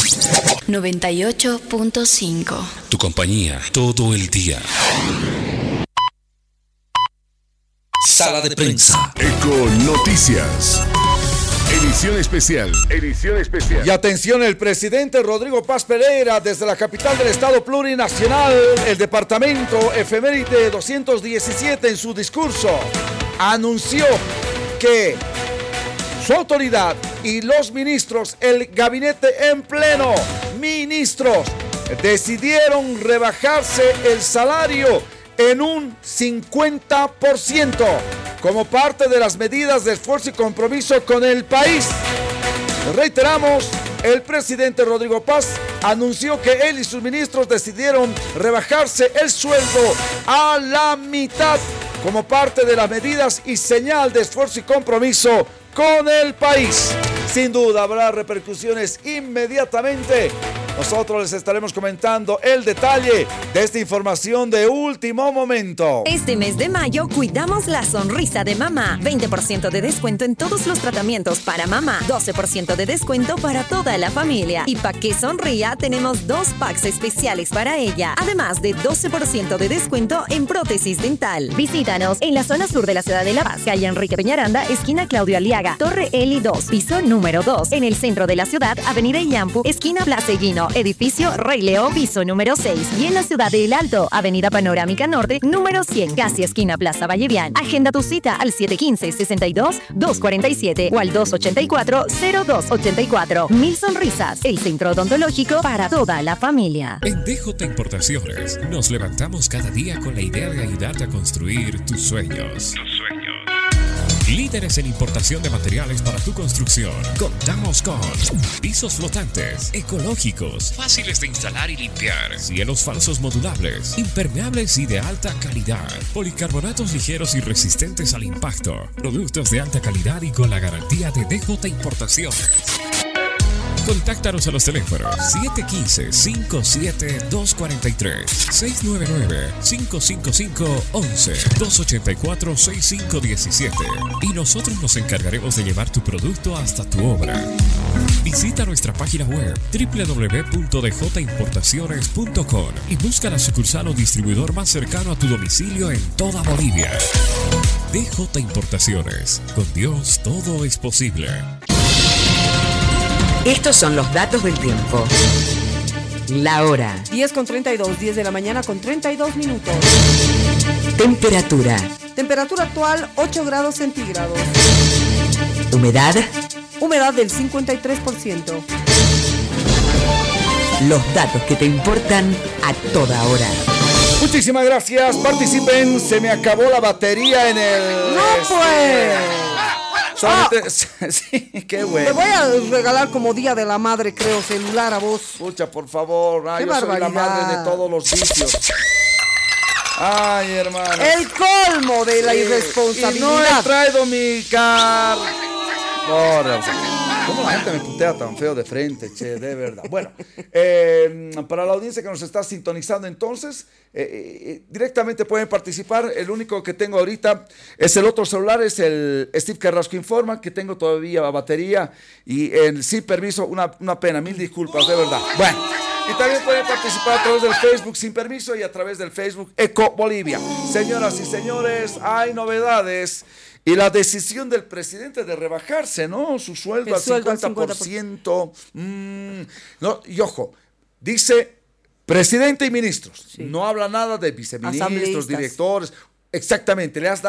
98.5. Tu compañía todo el día. Sala de prensa. Eco Noticias. Edición especial. Edición especial. Y atención, el presidente Rodrigo Paz Pereira, desde la capital del Estado plurinacional, el departamento efeméride 217, en su discurso, anunció que su autoridad y los ministros, el gabinete en pleno, ministros, decidieron rebajarse el salario en un 50% como parte de las medidas de esfuerzo y compromiso con el país. Reiteramos, el presidente Rodrigo Paz anunció que él y sus ministros decidieron rebajarse el sueldo a la mitad como parte de las medidas y señal de esfuerzo y compromiso con el país. Sin duda habrá repercusiones inmediatamente. Nosotros les estaremos comentando el detalle de esta información de último momento. Este mes de mayo cuidamos la sonrisa de mamá. 20% de descuento en todos los tratamientos para mamá. 12% de descuento para toda la familia. Y para que sonría, tenemos 2 packs especiales para ella. Además de 12% de descuento en prótesis dental. Visítanos en la zona sur de la ciudad de La Paz, calle Enrique Peñaranda, esquina Claudio Aliaga, Torre Eli 2, piso número 2. En el centro de la ciudad, avenida Iyampu, esquina Plaza Higuino, edificio Rey Leo, piso número 6. Y en la ciudad de El Alto, avenida Panorámica Norte, número 100, casi esquina Plaza Vallevián. Agenda tu cita al 715-62-247 o al 284-0284. Mil Sonrisas, el centro odontológico para toda la familia. En DJ Importaciones nos levantamos cada día con la idea de ayudarte a construir tus sueños. Líderes en importación de materiales para tu construcción. Contamos con pisos flotantes, ecológicos, fáciles de instalar y limpiar, cielos falsos modulables, impermeables y de alta calidad, policarbonatos ligeros y resistentes al impacto, productos de alta calidad y con la garantía de DJ Importaciones. Contáctanos a los teléfonos 715-57-243, 699-555-11, 284-6517 y nosotros nos encargaremos de llevar tu producto hasta tu obra. Visita nuestra página web www.djimportaciones.com y busca la sucursal o distribuidor más cercano a tu domicilio en toda Bolivia. DJ Importaciones, con Dios todo es posible. Estos son los datos del tiempo. La hora. 10:32, 10 de la mañana con 32 minutos. Temperatura. Temperatura actual 8 grados centígrados. Humedad. Humedad del 53%. Los datos que te importan a toda hora. Muchísimas gracias, participen. Se me acabó la batería en el... ¡No pues! Solamente, sí, qué bueno. Te voy a regalar como Día de la Madre, creo, celular a vos. Escucha, por favor. Ay, qué yo barbaridad. soy la madre de todos los vicios. Ay, hermano. El colmo de la irresponsabilidad. Y no he traído mi car... ¿Cómo la gente me putea tan feo de frente, che? De verdad. Bueno, para la audiencia que nos está sintonizando entonces, directamente pueden participar. El único que tengo ahorita es el otro celular, es el Steve Carrasco Informa, que tengo todavía batería y sin permiso, una pena, mil disculpas, de verdad. Bueno, y también pueden participar a través del Facebook sin permiso y a través del Facebook Eco Bolivia. Señoras y señores, hay novedades. Y la decisión del presidente de rebajarse, ¿no? Su sueldo al 50%. No, y ojo, dice presidente y ministros. Sí. No habla nada de viceministros, directores. Exactamente, le has dado